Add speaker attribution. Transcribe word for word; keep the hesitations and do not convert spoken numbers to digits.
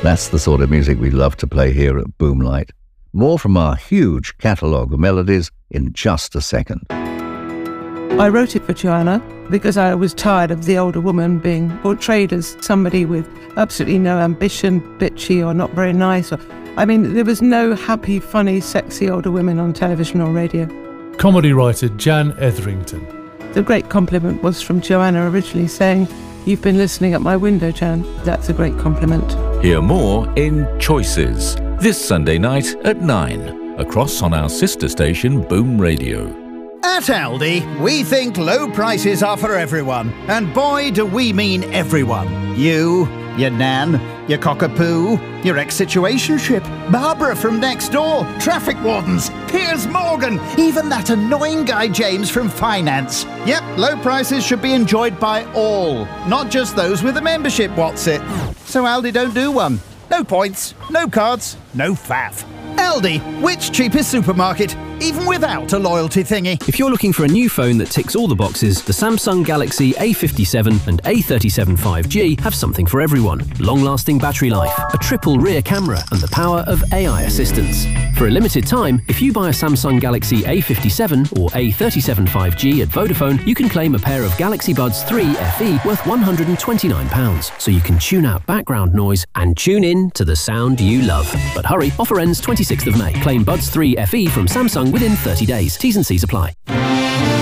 Speaker 1: That's the sort of music we love to play here at Boomlight. More from our huge catalogue of melodies in just a second.
Speaker 2: I wrote it for Joanna because I was tired of the older woman being portrayed as somebody with absolutely no ambition, bitchy or not very nice. Or, I mean, there was no happy, funny, sexy older women on television or radio.
Speaker 3: Comedy writer Jan Etherington.
Speaker 2: The great compliment was from Joanna originally saying, "You've been listening at my window, Jan." That's a great compliment.
Speaker 4: Hear more in Choices this Sunday night at nine, across on our sister station Boom Radio.
Speaker 5: At Aldi, we think low prices are for everyone. And boy, do we mean everyone. You, your nan, your cockapoo, your ex-situationship, Barbara from next door, traffic wardens, Piers Morgan, even that annoying guy James from finance. Yep, low prices should be enjoyed by all, not just those with a membership, what's it? So Aldi don't do one. No points, no cards, no faff. Aldi, which cheapest supermarket, even without a loyalty thingy?
Speaker 6: If you're looking for a new phone that ticks all the boxes, the Samsung Galaxy A fifty-seven and A thirty-seven five G have something for everyone. Long-lasting battery life, a triple rear camera, and the power of A I assistance. For a limited time, if you buy a Samsung Galaxy A fifty-seven or A thirty-seven five G at Vodafone, you can claim a pair of Galaxy Buds three F E worth one hundred twenty-nine pounds, so you can tune out background noise and tune in to the sound you love. But hurry, offer ends twenty-sixth of May. Claim Buds three F E from Samsung within thirty days. T's and C's apply.